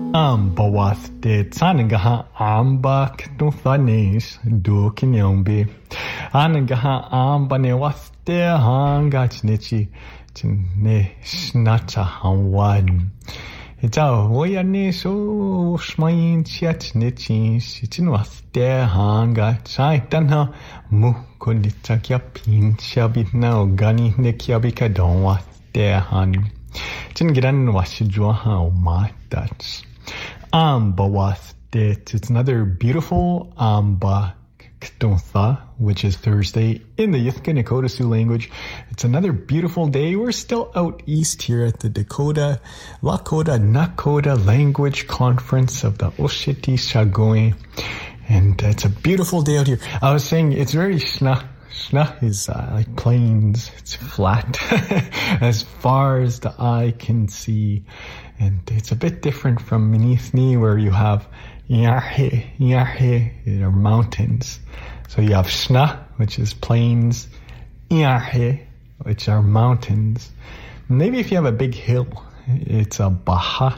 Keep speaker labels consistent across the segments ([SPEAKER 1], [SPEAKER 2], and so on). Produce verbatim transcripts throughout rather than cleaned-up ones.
[SPEAKER 1] Amba waste tsanagaha amba ktuthanis du kinyombi. Anagaha amba ne waste hanga chnichi chne snacha hanwan. Ita woyani so shmayin chat nichi sitin waste hanga chai tanha mu konita kya pincha bitna ogani ne kya bika don waste han. Chin giran washijwa ha umatats. Amba waste. It's another beautiful amba ktuntha, which is Thursday in the Yithka Nakota Sioux language. It's another beautiful day. We're still out east here at the Dakota Lakota Nakota Language Conference of the Osheti Shagoy. And it's a beautiful day out here. I was saying it's very shna. Shna is uh, like plains. It's flat as far as the eye can see. And it's a bit different from Minithni, where you have Yarhe, Yarhe are mountains. So you have Shna, which is plains, Yarhe, which are mountains. Maybe if you have a big hill, it's a Baha.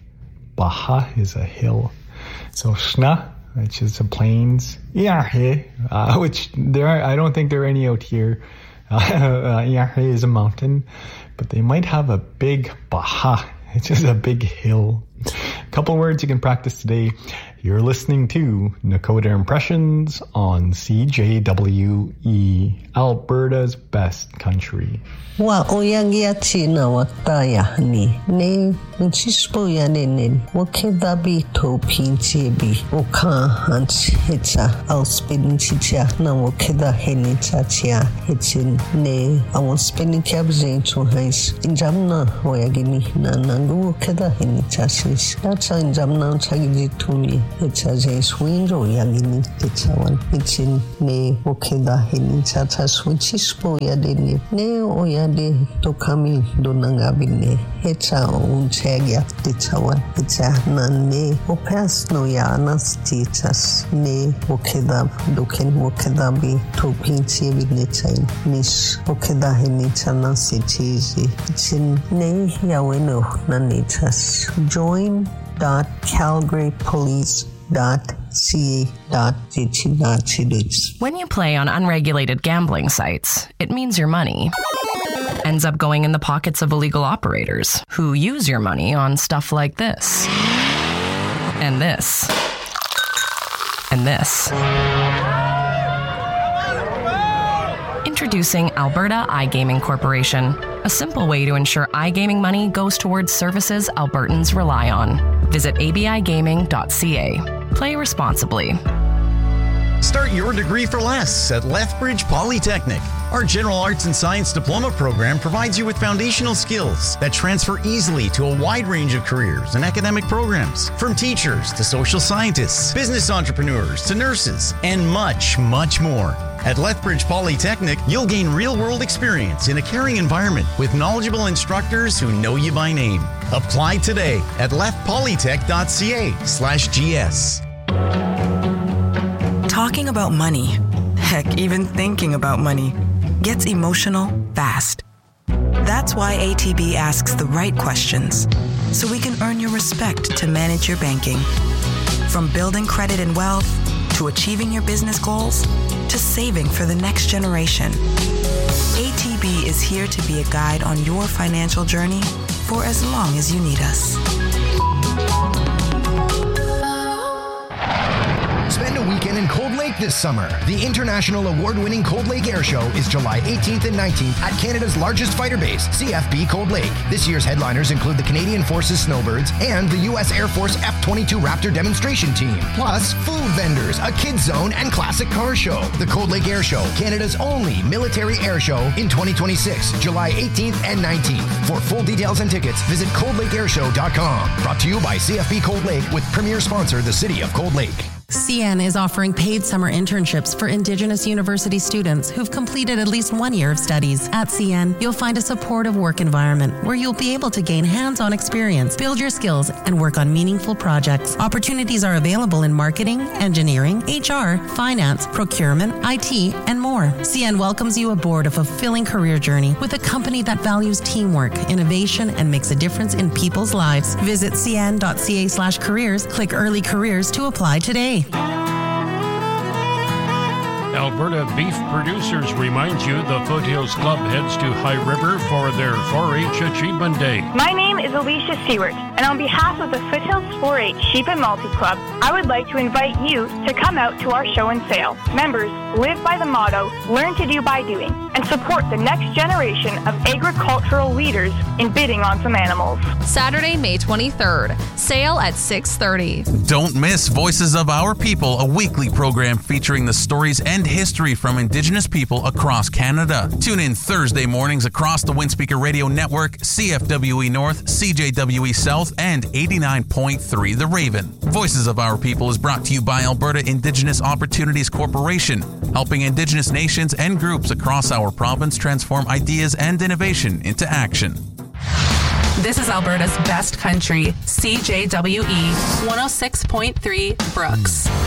[SPEAKER 1] Baha is a hill. So Shna, which is the plains, Yarhe, uh, which there are, I don't think there are any out here. Uh, Yarhe is a mountain, but they might have a big Baha. It's just a big hill. A couple words you can practice today. You're listening to Nakota Impressions on C J W E, Alberta's best country.
[SPEAKER 2] Wa oyangia tina wataya ni ne nchispo ya nenen wakeda bi to pinchi bi oka hanch hecha au spin chicha na wakeda heni chachia hechin ne awon spin kabzen to hais injamna oyagini na nangu wakeda heni chachis dacha injamna chagiji tumi hecha jes winro yagini hecha wan hechin ne wakeda heni chacha switchispo ya deni ne oya de tokami donangabine hecha unchegia tichawan hecha nane opas no ya anastichas ne okeda doken okeda bi topinchi vidnechain nish okeda henichana sichizi chin ne yaweno nanichas join dot calgary police dot ca dot g t dot c d.
[SPEAKER 3] When you play on unregulated gambling sites, it means your money ends up going in the pockets of illegal operators who use your money on stuff like this, and this, and this. Introducing Alberta iGaming Corporation, a simple way to ensure iGaming money goes towards services Albertans rely on. Visit a b i gaming dot c a. Play responsibly.
[SPEAKER 4] Start your degree for less at Lethbridge Polytechnic. Our General Arts and Science Diploma program provides you with foundational skills that transfer easily to a wide range of careers and academic programs, from teachers to social scientists, business entrepreneurs to nurses, and much, much more. At Lethbridge Polytechnic, you'll gain real-world experience in a caring environment with knowledgeable instructors who know you by name. Apply today at lethpolytech.ca slash gs.
[SPEAKER 5] Talking about money, heck, even thinking about money, gets emotional fast. That's why A T B asks the right questions, so we can earn your respect to manage your banking. From building credit and wealth, to achieving your business goals, to saving for the next generation. A T B is here to be a guide on your financial journey for as long as you need us.
[SPEAKER 6] Spend a weekend in Cold Lake this summer. The international award-winning Cold Lake Air Show is July eighteenth and nineteenth at Canada's largest fighter base, C F B Cold Lake. This year's headliners include the Canadian Forces Snowbirds and the U S Air Force F twenty-two Raptor demonstration team. Plus, food vendors, a kids zone, and classic car show. The Cold Lake Air Show, Canada's only military air show in twenty twenty-six, July eighteenth and nineteenth. For full details and tickets, visit cold lake air show dot com. Brought to you by C F B Cold Lake with premier sponsor, the City of Cold Lake.
[SPEAKER 7] C N is offering paid summer internships for Indigenous university students who've completed at least one year of studies. At C N, you'll find a supportive work environment where you'll be able to gain hands-on experience, build your skills, and work on meaningful projects. Opportunities are available in marketing, engineering, H R, finance, procurement, I T, and more. C N welcomes you aboard a fulfilling career journey with a company that values teamwork, innovation, and makes a difference in people's lives. Visit cn.ca slash careers, click early careers to apply today.
[SPEAKER 8] Alberta Beef Producers reminds you the Foothills Club heads to High River for their four H Achievement Day.
[SPEAKER 9] My name is Alicia Stewart, and on behalf of the Foothills four H Sheep and Malty Club, I would like to invite you to come out to our show and sale. Members live by the motto, learn to do by doing, and support the next generation of agricultural leaders in bidding on some animals.
[SPEAKER 10] Saturday, May twenty-third, sale at six thirty.
[SPEAKER 11] Don't miss Voices of Our People, a weekly program featuring the stories and history from Indigenous people across Canada. Tune in Thursday mornings across the Windspeaker Radio Network, C F W E North, C J W E South, and eighty-nine point three The Raven. Voices of Our People is brought to you by Alberta Indigenous Opportunities Corporation, helping Indigenous nations and groups across our province transform ideas and innovation into action.
[SPEAKER 12] This is Alberta's best country, C J W E one oh six point three Brooks.